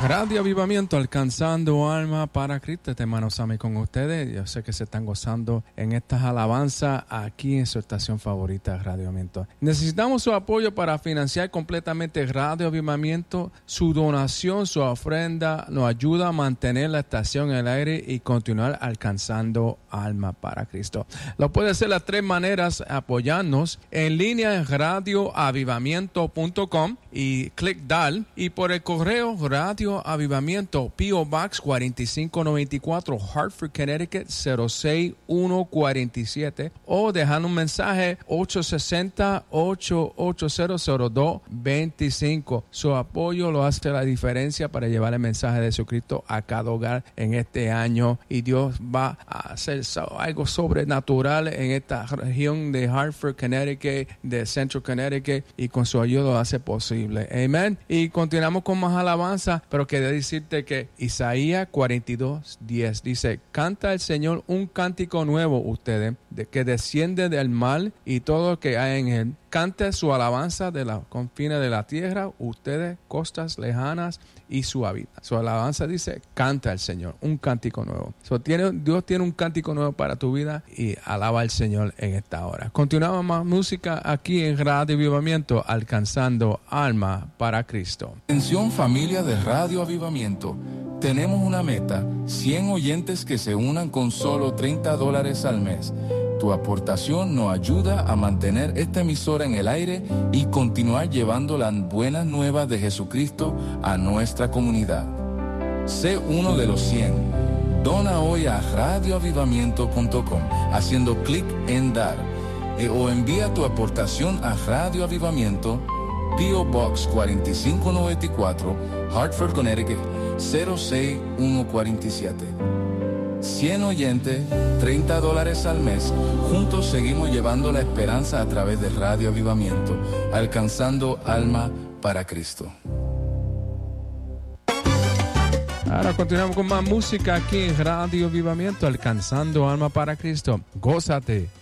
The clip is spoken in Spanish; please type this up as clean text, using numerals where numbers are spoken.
Radio Avivamiento, alcanzando alma para Cristo. Este hermano Sammy con ustedes. Yo sé que se están gozando en estas alabanzas aquí en su estación favorita, Radio Avivamiento. Necesitamos su apoyo para financiar completamente Radio Avivamiento. Su donación, su ofrenda nos ayuda a mantener la estación en el aire y continuar alcanzando alma para Cristo. Lo puede hacer de las tres maneras: apoyarnos en línea en radioavivamiento.com y clic dar, y por el correo Radio Avivamiento, P.O. Box 4594, Hartford, Connecticut 06147, o dejar un mensaje 860-880-0225. Su apoyo lo hace la diferencia para llevar el mensaje de Jesucristo a cada hogar en este año, y Dios va a hacer algo sobrenatural en esta región de Hartford, Connecticut, de Central Connecticut, y con su ayuda lo hace posible. Amén. Y continuamos con más alabanza, pero quería decirte que Isaías 42:10 dice: canta al Señor un cántico nuevo ustedes, que desciende del mar y todo lo que hay en él. Cante su alabanza de los confines de la tierra, ustedes, costas lejanas, y su hábitat. Su alabanza dice: canta al Señor un cántico nuevo. Dios tiene un cántico nuevo para tu vida, y alaba al Señor en esta hora. Continuamos más música aquí en Radio Avivamiento, alcanzando alma para Cristo. Atención, familia de Radio Avivamiento. Tenemos una meta: 100 oyentes que se unan con solo $30 al mes. Tu aportación nos ayuda a mantener esta emisora en el aire y continuar llevando las buenas nuevas de Jesucristo a nuestra comunidad. Sé uno de los 100. Dona hoy a radioavivamiento.com haciendo clic en dar, o envía tu aportación a Radio Avivamiento, P.O. Box 4594, Hartford, Connecticut 06147. 100 oyentes, $30 al mes. Juntos seguimos llevando la esperanza a través de Radio Avivamiento, alcanzando alma para Cristo. Ahora continuamos con más música aquí en Radio Avivamiento, alcanzando alma para Cristo. Gózate.